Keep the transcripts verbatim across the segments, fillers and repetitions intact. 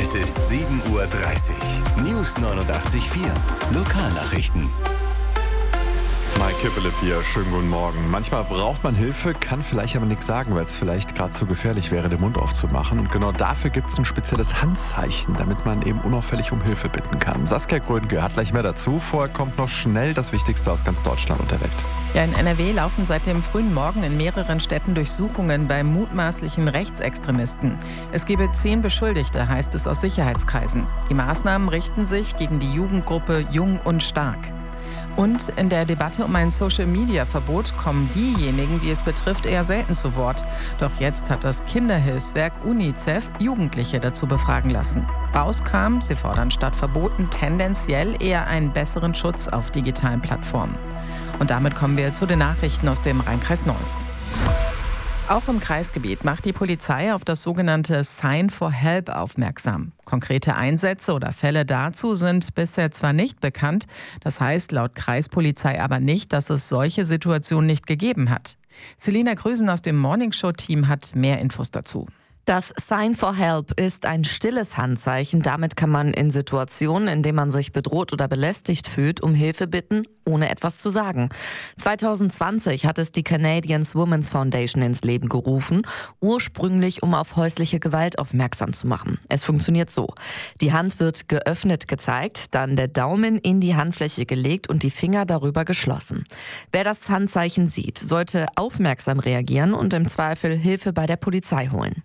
Es ist sieben Uhr dreißig. News neunundachtzig Komma vier. Lokalnachrichten. Mike Kippelip hier, schönen guten Morgen. Manchmal braucht man Hilfe, kann vielleicht aber nichts sagen, weil es vielleicht gerade zu gefährlich wäre, den Mund aufzumachen. Und genau dafür gibt es ein spezielles Handzeichen, damit man eben unauffällig um Hilfe bitten kann. Saskia Grönke hat gleich mehr dazu. Vorher kommt noch schnell das Wichtigste aus ganz Deutschland und der Welt. Ja, in N R W laufen seit dem frühen Morgen in mehreren Städten Durchsuchungen bei mutmaßlichen Rechtsextremisten. Es gebe zehn Beschuldigte, heißt es aus Sicherheitskreisen. Die Maßnahmen richten sich gegen die Jugendgruppe Jung und Stark. Und in der Debatte um ein Social-Media-Verbot kommen diejenigen, die es betrifft, eher selten zu Wort. Doch jetzt hat das Kinderhilfswerk UNICEF Jugendliche dazu befragen lassen. Rauskam, sie fordern statt Verboten tendenziell eher einen besseren Schutz auf digitalen Plattformen. Und damit kommen wir zu den Nachrichten aus dem Rhein-Kreis Neuss. Auch im Kreisgebiet macht die Polizei auf das sogenannte Sign for Help aufmerksam. Konkrete Einsätze oder Fälle dazu sind bisher zwar nicht bekannt, das heißt laut Kreispolizei aber nicht, dass es solche Situationen nicht gegeben hat. Selina Grüßen aus dem Morningshow-Team hat mehr Infos dazu. Das Sign for Help ist ein stilles Handzeichen. Damit kann man in Situationen, in denen man sich bedroht oder belästigt fühlt, um Hilfe bitten, ohne etwas zu sagen. zwanzig zwanzig hat es die Canadian Women's Foundation ins Leben gerufen, ursprünglich um auf häusliche Gewalt aufmerksam zu machen. Es funktioniert so. Die Hand wird geöffnet gezeigt, dann der Daumen in die Handfläche gelegt und die Finger darüber geschlossen. Wer das Handzeichen sieht, sollte aufmerksam reagieren und im Zweifel Hilfe bei der Polizei holen.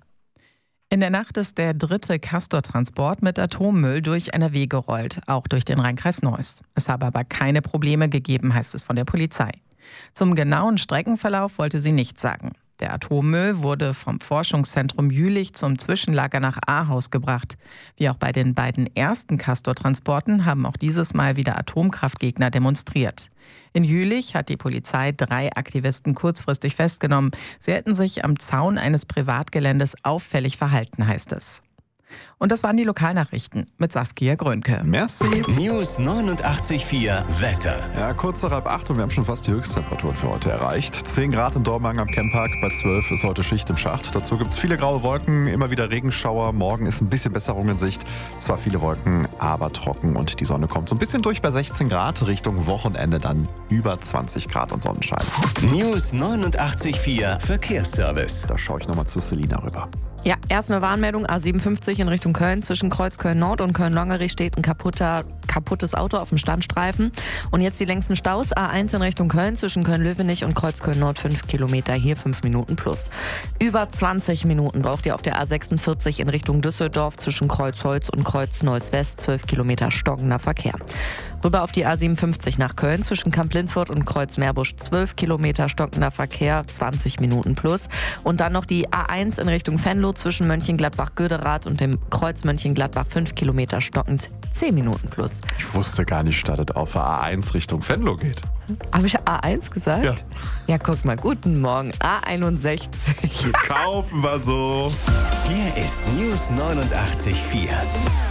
In der Nacht ist der dritte Castor-Transport mit Atommüll durch N R W gerollt, auch durch den Rhein-Kreis Neuss. Es habe aber keine Probleme gegeben, heißt es von der Polizei. Zum genauen Streckenverlauf wollte sie nichts sagen. Der Atommüll wurde vom Forschungszentrum Jülich zum Zwischenlager nach Ahaus gebracht. Wie auch bei den beiden ersten Castor-Transporten haben auch dieses Mal wieder Atomkraftgegner demonstriert. In Jülich hat die Polizei drei Aktivisten kurzfristig festgenommen. Sie hätten sich am Zaun eines Privatgeländes auffällig verhalten, heißt es. Und das waren die Lokalnachrichten mit Saskia Grönke. Merci. News neunundachtzig Komma vier. Wetter. Ja, kurz nach halb acht und wir haben schon fast die Höchsttemperaturen für heute erreicht. zehn Grad in Dormagen am Camppark, bei zwölf ist heute Schicht im Schacht. Dazu gibt es viele graue Wolken, immer wieder Regenschauer. Morgen ist ein bisschen Besserung in Sicht. Zwar viele Wolken, aber trocken und die Sonne kommt so ein bisschen durch bei sechzehn Grad. Richtung Wochenende dann über zwanzig Grad und Sonnenschein. News neunundachtzig Komma vier. Verkehrsservice. Da schaue ich nochmal zu Selina rüber. Ja, erst eine Warnmeldung, A siebenundfünfzig in Richtung Köln. Zwischen Kreuz Köln-Nord und Köln-Longerich steht ein kaputter, kaputtes Auto auf dem Standstreifen. Und jetzt die längsten Staus, A eins in Richtung Köln, zwischen Köln-Löwenich und Kreuz Köln-Nord fünf Kilometer, hier fünf Minuten plus. Über zwanzig Minuten braucht ihr auf der A sechsundvierzig in Richtung Düsseldorf, zwischen Kreuzholz und Kreuz Neuss-West, zwölf Kilometer stockender Verkehr. Rüber auf die A siebenundfünfzig nach Köln, zwischen Kamp-Lindfort und Kreuz-Meerbusch, zwölf Kilometer stockender Verkehr, zwanzig Minuten plus. Und dann noch die A eins in Richtung Venlo, zwischen Mönchengladbach-Göderath und dem Kreuz Mönchengladbach, fünf Kilometer stockend, zehn Minuten plus. Ich wusste gar nicht, dass es auf A eins Richtung Venlo geht. Habe ich A eins gesagt? Ja. Ja, guck mal, guten Morgen, A einundsechzig. Kaufen wir so. Hier ist News neunundachtzig Komma vier.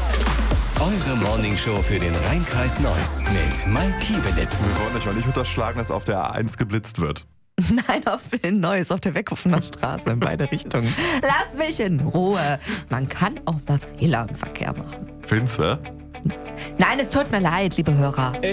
Eure Morningshow für den Rhein-Kreis Neuss mit Mike Kiewelip. Wir wollen euch auch nicht unterschlagen, dass auf der A eins geblitzt wird. Nein, auf den Neues, auf der Weckhofener Straße in beide Richtungen. Lass mich in Ruhe. Man kann auch mal Fehler im Verkehr machen. Findest du? Nein, es tut mir leid, liebe Hörer.